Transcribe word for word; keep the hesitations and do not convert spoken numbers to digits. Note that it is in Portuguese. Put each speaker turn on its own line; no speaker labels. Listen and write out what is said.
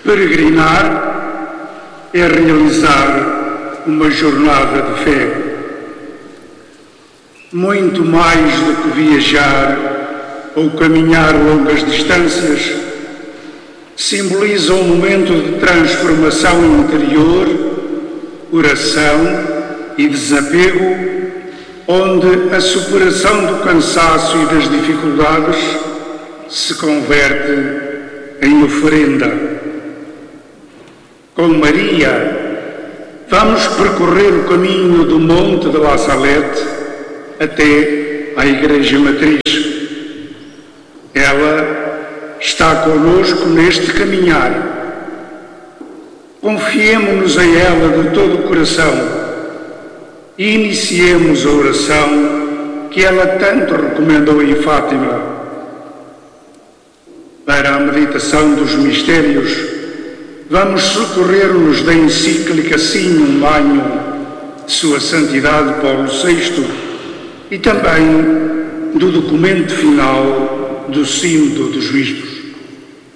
Peregrinar é realizar uma jornada de fé. Muito mais do que viajar ou caminhar longas distâncias, simboliza um momento de transformação interior, oração e desapego, onde a superação do cansaço e das dificuldades se converte em oferenda. Com Maria, vamos percorrer o caminho do Monte de La Salette até à Igreja Matriz. Ela está conosco neste caminhar. Confiemo-nos a ela de todo o coração e iniciemos a oração que ela tanto recomendou em Fátima. Para a meditação dos mistérios, vamos socorrer-nos da encíclica Signum Magnum de Sua Santidade Paulo sexto e também do documento final do Sínodo dos Bispos.